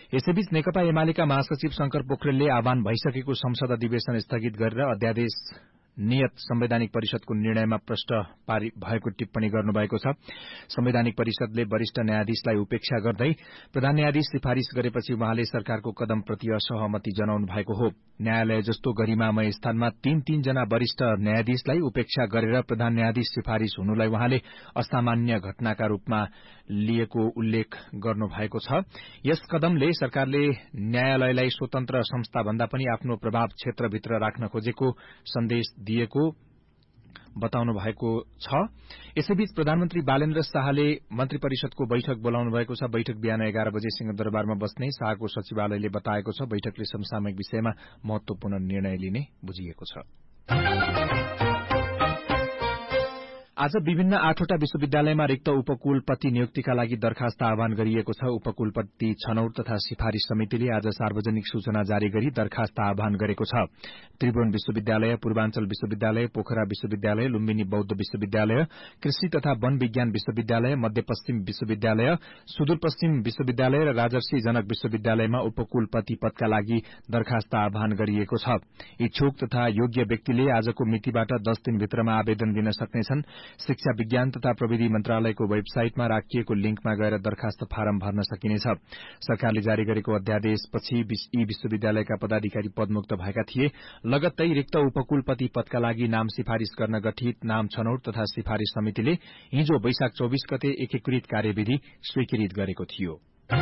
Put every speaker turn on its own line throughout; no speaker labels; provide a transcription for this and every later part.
यसैबीच नेकपा एमालेका महासचिव शंकर पोखरेलले आह्वान भइसकेको संसद अधिवेशन स्थगित गरेर अध्यादेश नियत संवैधानिक परिषदको निर्णयमा प्रष्ट भएको टिप्पणी गर्नुभएको छ। संवैधानिक परिषदले वरिष्ठ न्यायाधीशलाई उपेक्षा गर्दै प्रधान न्यायाधीश सिफारिश गरेपछि उहाँले सरकारको कदमप्रति असहमति जनाउनु भएको हो। न्यायालय जस्तो गरिमामय स्थानमा 3 जना वरिष्ठ न्यायाधीशलाई उपेक्षा गरेर प्रधान न्यायाधीश सिफारिश हुनुलाई उहाँले असामान्य घटनाका रूपमा लिएको उल्लेख गर्नुभएको छ। यस कदमले सरकारले न्यायालयलाई स्वतन्त्र संस्था भन्दा पनि आफ्नो प्रभाव क्षेत्रभित्र राख्न खोजेको सन्देश दिएको बताउनु भएको छ। यसैबीच प्रधानमन्त्री बालेन्द्र शाहले मन्त्री परिषदको बैठक बोलाउनु भएको छ। बैठक बिहान 11 बजे सिंहदरबारमा बस्ने शाहको सचिवालयले बताएको छ। बैठकले समसामयिक विषयमा महत्वपूर्ण निर्णय लिने बुझिएको छ। आज विभिन्न 8वटा विश्वविद्यालयमा रिक्त उपकुलपति नियुक्तिका लागि दरखास्त आह्वान गरिएको छ। उपकुलपति छनौट तथा सिफारिश समितिले आज सार्वजनिक सूचना जारी गरी दरखास्त आह्वान गरेको छ। त्रिभुवन विश्वविद्यालय, पूर्वाञ्चल विश्वविद्यालय, पोखरा विश्वविद्यालय, लुम्बिनी बौद्ध विश्वविद्यालय, कृषि तथा वन विज्ञान विश्वविद्यालय, मध्यपश्चिम विश्वविद्यालय, सुदूरपश्चिम विश्वविद्यालय र राजर्षि जनक विश्वविद्यालयमा उपकुलपति पदका लागि दरखास्त आह्वान गरिएको छ। इच्छुक तथा योग्य व्यक्तिले आजको मितिबाट 10 दिनभित्रमा आवेदन दिन सक्नेछन्। शिक्षा विज्ञान तथा प्रविधि मन्त्रालयको वेबसाइटमा राखिएको लिंकमा गएर दरखास्त फारम भर्न सकिनेछ। सरकारले जारी गरेको अध्यादेशपछि यी विश्वविद्यालयका पदाधिकारी पदमुक्त भएका थिए। लगत्तै रिक्त उपकुलपति पदका लागि नाम सिफारिश गर्न गठित नाम छनौट तथा सिफारिश समितिले हिजो वैशाख 24 गते एकीकृत कार्यविधि स्वीकृत गरेको थियो।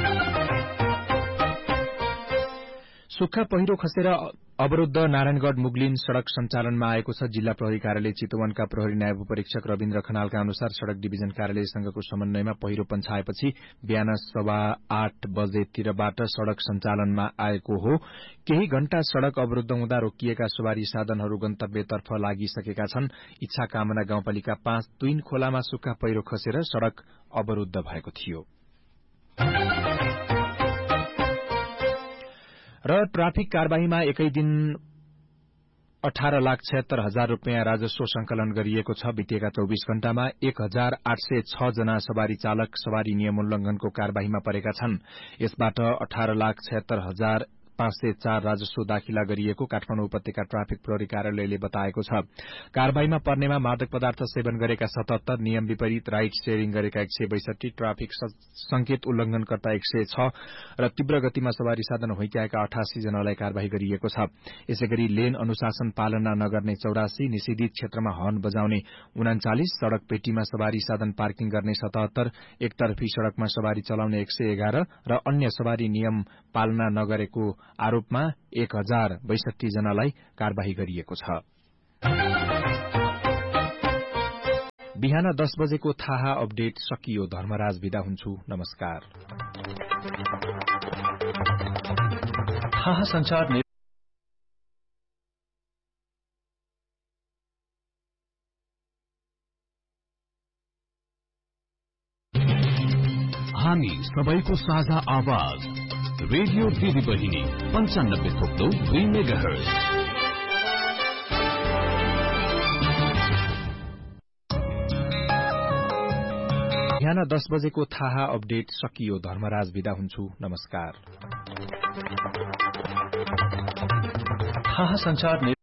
सुक्खा पहिरो खसेर अवरूद्ध नारायणगढ़ मुगलिन सड़क सञ्चालनमा आएको छ। जिल्ला प्रहरी कार्यालय चितवनका प्रहरी न्याय उपरीक्षक रविन्द्र खनालका अनुसार सड़क डिभिजन कार्यालयसँगको समन्वयमा पहिरो पन्छाएपछि बिहान 8:15 बजेतिरबाट सड़क सञ्चालनमा आएको हो। केही घण्टा सड़क अवरूद्ध हुँदा रोकिएका सवारी साधनहरू गन्तव्यतर्फ लागिसकेका छन्। इच्छा कामना गाउँपालिका 5 तुइन खोलामा सुक्खा पहिरो खसेर सड़क अवरूद्ध भएको थियो। र ट्राफिक कार्यवाहीमा एकै दिन 18,76,000 रूपियाँ राजस्व संकलन गरिएको छ। बितेका 24 घण्टामा 1,806 जना सवारी चालक सवारी नियम उल्लंघनको कार्यवाहीमा परेका छन्। यसबाट 18,76,504 राजस्व दाखिला गरिएको काठमाडौँ उपत्यका ट्राफिक प्रहरी कार्यालयले बताएको छ। कार्यवाहीमा पर्नेमा मादक पदार्थ सेवन गरेका 77, नियम विपरीत राइड शेयरिङ गरेका 162, ट्राफिक संकेत उल्लंघनकर्ता 106 र तीव्र गतिमा सवारी साधन होइत्याएका 88 जनालाई कार्यवाही गरिएको छ। यसैगरी लेन अनुशासन पालना नगर्ने 84, निषेधित क्षेत्रमा हर्न बजाउने 39, सड़क पेटीमा सवारी साधन पार्किङ गर्ने 77, एकतर्फी सड़कमा सवारी चलाउने 111 र अन्य सवारी नियम पालना नगरेको आरोपमा 1062 जनालाई कार्यवाही गरिएको छ। बिहान 10 बजेको थाहा अपडेट सकियो। धर्मराज बिदा हुन्छु। नमस्कार। थाहा संचार
हामी सबैको साझा आवाज रेडियो दिदी बहिनी 95.2 मेगाहर्ज।
बिहान 10 बजेको थाहा अपडेट सकियो। धर्मराज बिदा हुन्छु। नमस्कार।
थाहा संचार